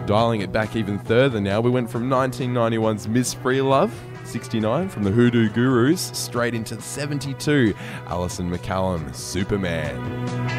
Dialing it back even further now, we went from 1991's Miss Free Love, 69 from the Hoodoo Gurus, straight into 72, Alison McCallum, Superman.